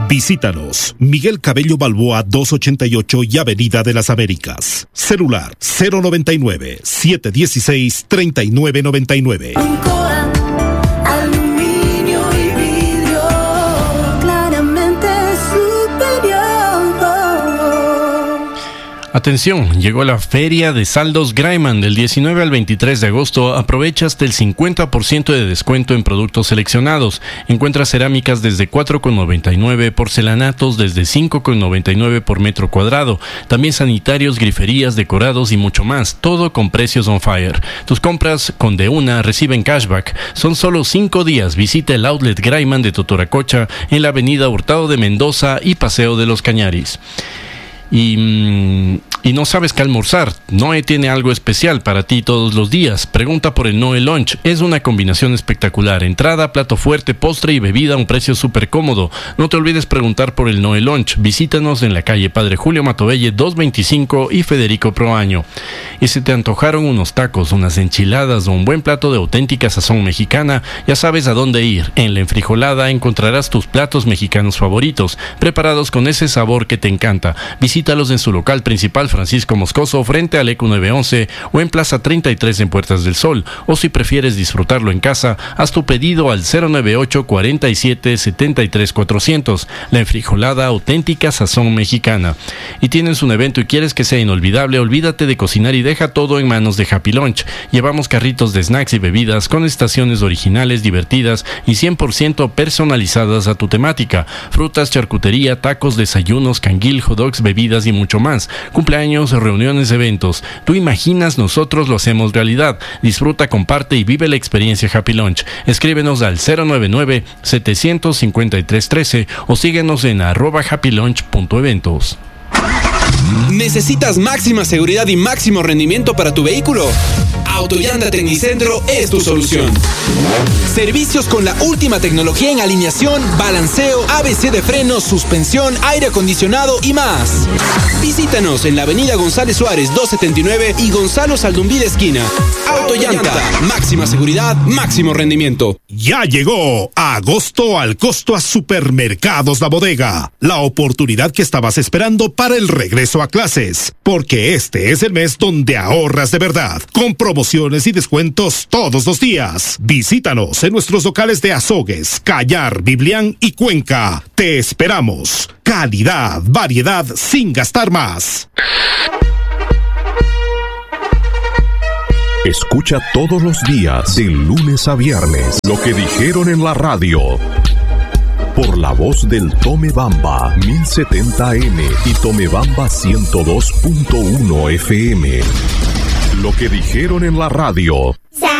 Visítanos, Miguel Cabello Balboa 288 y Avenida de las Américas. Celular 099-716-3999. Atención, llegó la Feria de Saldos Graiman del 19 al 23 de agosto. Aprovecha hasta el 50% de descuento en productos seleccionados. Encuentra cerámicas desde 4,99, porcelanatos desde 5,99 por metro cuadrado. También sanitarios, griferías, decorados y mucho más. Todo con precios on fire. Tus compras con de una reciben cashback. Son solo 5 días. Visita el outlet Graiman de Totoracocha en la avenida Hurtado de Mendoza y Paseo de los Cañaris. Y no sabes qué almorzar. Noe tiene algo especial para ti todos los días. Pregunta por el Noe Lunch. Es una combinación espectacular. Entrada, plato fuerte, postre y bebida a un precio súper cómodo. No te olvides preguntar por el Noe Lunch. Visítanos en la calle Padre Julio Matovelle 225 y Federico Proaño. Y si te antojaron unos tacos, unas enchiladas o un buen plato de auténtica sazón mexicana, ya sabes a dónde ir. En La Enfrijolada encontrarás tus platos mexicanos favoritos, preparados con ese sabor que te encanta. Visítalos en su local principal Francisco Moscoso frente al ECU 911 o en Plaza 33 en Puertas del Sol. O si prefieres disfrutarlo en casa, haz tu pedido al 098 47 73 400. La Enfrijolada, auténtica sazón mexicana. Y tienes un evento y quieres que sea inolvidable, olvídate de cocinar y deja todo en manos de Happy Lunch. Llevamos carritos de snacks y bebidas con estaciones originales, divertidas y 100% personalizadas a tu temática. Frutas, charcutería, tacos, desayunos, canguil, hot dogs, bebidas y mucho más. Cumpleaños, reuniones, eventos. Tú imaginas, nosotros lo hacemos realidad. Disfruta, comparte y vive la experiencia Happy Lunch. Escríbenos al 099-753-13 o síguenos en @happylunch.eventos. ¿Necesitas máxima seguridad y máximo rendimiento para tu vehículo? Autollanta Tecnicentro es tu solución. Servicios con la última tecnología en alineación, balanceo, ABC de frenos, suspensión, aire acondicionado y más. Visítanos en la avenida González Suárez 279 y Gonzalo Saldumbí esquina. Autollanta, máxima seguridad, máximo rendimiento. Ya llegó agosto al costo a Supermercados La Bodega. La oportunidad que estabas esperando para el regreso a clases. Porque este es el mes donde ahorras de verdad. Con promociones y descuentos todos los días. Visítanos en nuestros locales de Azogues, Callar, Biblián y Cuenca. Te esperamos. Calidad, variedad sin gastar más. Escucha todos los días, de lunes a viernes, lo que dijeron en la radio. Por la voz del Tomebamba 1070M y Tomebamba 102.1 FM. Lo que dijeron en la radio.